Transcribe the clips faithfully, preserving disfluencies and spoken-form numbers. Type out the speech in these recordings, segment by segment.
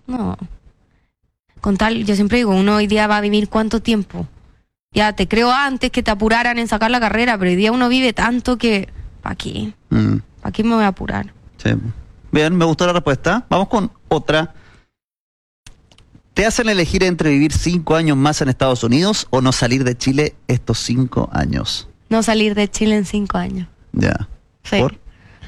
No. Con tal, yo siempre digo, uno hoy día va a vivir ¿cuánto tiempo? Ya, te creo antes que te apuraran en sacar la carrera, pero hoy día uno vive tanto que... ¿Para qué? Mm. ¿Para qué me voy a apurar? Sí. Bien, me gustó la respuesta. Vamos con otra. ¿Te hacen elegir entre vivir cinco años más en Estados Unidos o no salir de Chile estos cinco años? No salir de Chile en cinco años. Ya. Sí. ¿Por?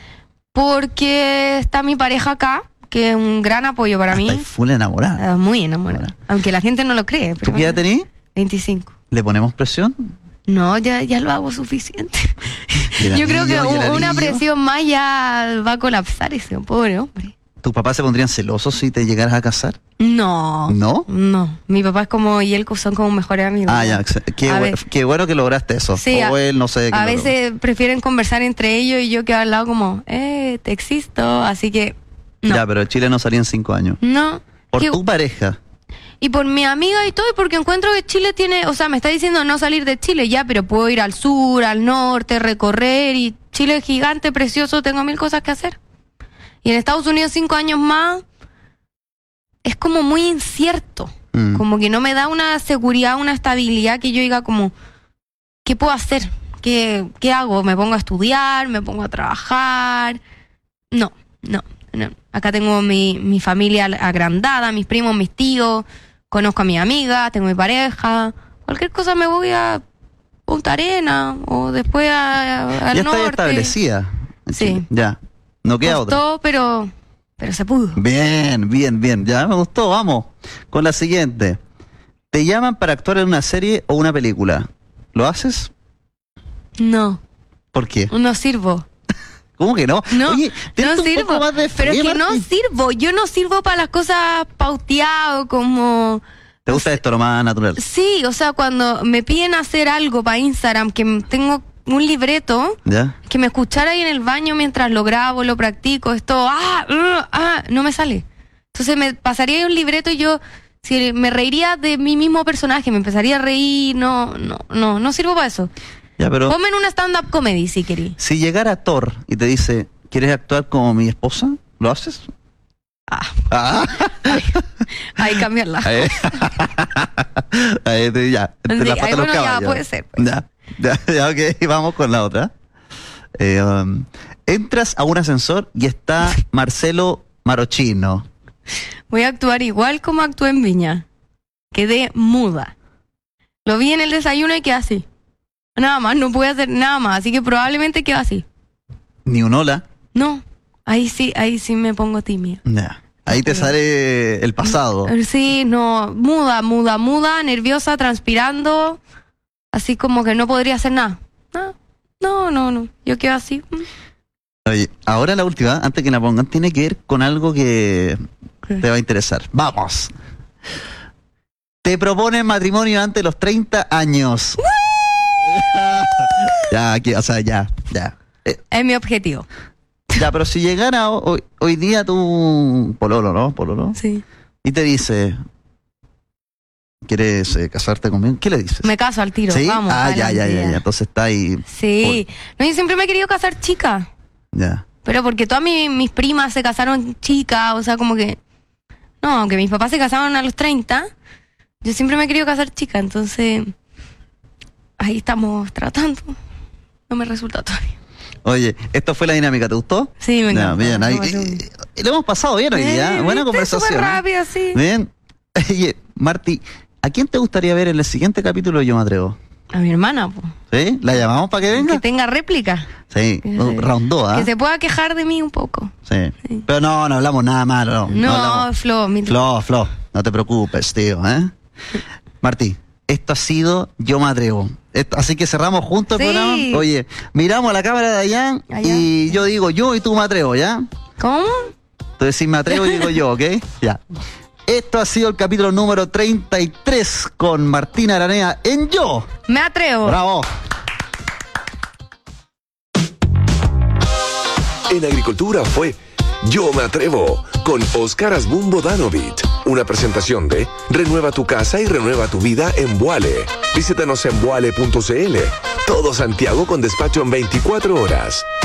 Porque está mi pareja acá, que es un gran apoyo para mí. Estoy full enamorada. Ah, muy enamorada. Aunque la gente no lo cree. ¿Tú qué edad tenés? veinticinco. ¿Le ponemos presión? No, ya, ya lo hago suficiente. El Yo creo que anillo, y el u- una anillo. presión más ya va a colapsar ese pobre hombre. ¿Tus papás se pondrían celosos si te llegaras a casar? No. ¿No? No. Mi papá es como, y él son como mejores amigos. Ah, ya. Qué, A bu- ver. qué bueno que lograste eso. Sí, o a- él, no sé. A que lo- veces prefieren conversar entre ellos y yo quedo al lado como, eh, te existo, así que no. Ya, pero Chile no salía en cinco años. No. Por ¿Qué- tu pareja. Y por mi amiga y todo, y porque encuentro que Chile tiene, o sea, me está diciendo no salir de Chile, ya, pero puedo ir al sur, al norte, recorrer, y Chile es gigante, precioso, tengo mil cosas que hacer. Y en Estados Unidos cinco años más, es como muy incierto, Mm. como que no me da una seguridad, una estabilidad que yo diga como, ¿qué puedo hacer? ¿Qué, qué hago? ¿Me pongo a estudiar? ¿Me pongo a trabajar? No, no, no. Acá tengo mi, mi familia agrandada, mis primos, mis tíos, conozco a mi amiga, tengo mi pareja. Cualquier cosa me voy a Punta Arena o después a, a- al Ya norte. está establecida. en Sí. Chile. Ya. No queda otra. Costó, pero, pero se pudo. Bien, bien, bien. Ya me gustó. Vamos con la siguiente. ¿Te llaman para actuar en una serie o una película? ¿Lo haces? No, ¿Por qué? no sirvo. ¿Cómo que no? No, Oye, tienes no un sirvo. poco más de Pero es fe, que no Martín. sirvo. Yo no sirvo para las cosas pauteado como... ¿Te gusta esto lo más natural? Sí, o sea, cuando me piden hacer algo para Instagram, que m- tengo un libreto, ¿Ya? que me escuchara ahí en el baño mientras lo grabo, lo practico, esto, ah, uh, ah, no me sale. Entonces me pasaría ahí un libreto y yo, si me reiría de mi mismo personaje, me empezaría a reír, no, no, no, no sirvo para eso. Ya, pero Ponme en una stand-up comedy si querí. si llegara Thor y te dice, ¿quieres actuar como mi esposa? ¿Lo haces? Ah, Ah. ahí cambiarla. Ahí, ahí te- ya, entre Sí, las patas ahí, de los bueno, ya caballos. puede ser, pues. Ya, ya, ya, ok, vamos con la otra. Eh, um, entras a un ascensor y está Marcelo Marochino. Voy a actuar igual como actué en Viña. Quedé muda. Lo vi en el desayuno y quedé así. Nada más, no pude hacer nada más, así que probablemente quedó así. Ni un hola. No, ahí sí, ahí sí me pongo tímida. Ya. Ahí te sale el pasado. Sí, no, muda, muda, muda, nerviosa, transpirando, así como que no podría hacer nada. No, no, no, no. Yo quedo así. mm. Oye, ahora la última, antes que la pongan, tiene que ver con algo que te va a interesar. Vamos. Te proponen matrimonio antes de los treinta años. Ya, aquí, o sea, ya, ya. Eh, Es mi objetivo. ya, pero si llegara hoy, hoy día tu pololo, ¿no? Pololo. Sí. Y te dice, ¿quieres eh, casarte conmigo? ¿Qué le dices? Me caso al tiro, ¿Sí? vamos. Ah, ya, ya, adelante, ya, ya. Entonces está ahí. Sí. No, yo siempre me he querido casar chica. Ya. Pero porque todas mi- mis primas se casaron chicas, o sea, como que... No, aunque mis papás se casaron a los treinta, yo siempre me he querido casar chica, entonces... Ahí estamos tratando. No me resulta todavía. Oye, esto fue la dinámica, ¿te gustó? Sí, me Ya, encanta. bien, ahí, Me eh, parece- eh, lo hemos pasado bien hoy día. Eh, Buena ¿viste? conversación. Súper ¿eh? rápido, sí. Bien. Oye, Marti, ¿a quién te gustaría ver en el siguiente capítulo de Yo Me Atrevo? A mi hermana, pues. ¿Sí? ¿La llamamos para que venga? Que tenga réplica. Sí, Que uh, se- round dos, ¿ah? Que se pueda quejar de mí un poco. Sí. Sí. Pero no, no hablamos nada malo. No, No, hablamos- Flo, mi... Flo, Flo, no te preocupes, tío, ¿eh? Martí, esto ha sido Yo Me Atrevo. Esto- así que cerramos juntos el Sí. programa. Oye, miramos a la cámara de allá, Allá. y yo digo yo y tú me atrevo, ¿ya? ¿Cómo? Tú decís me atrevo y digo yo, ¿ok? Ya. Esto ha sido el capítulo número treinta y tres con Martina Aranea en Yo. Me atrevo. ¡Bravo! En agricultura fue Yo Me Atrevo con Óscar Asbun Bodanovich. Una presentación de Renueva tu casa y renueva tu vida en Vuale. Visítanos en vuale punto c l. Todo Santiago con despacho en veinticuatro horas.